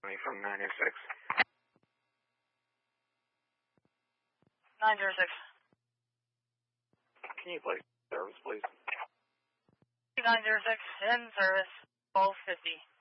from 906. 906. Can you place service, please? 906 in service, 1250.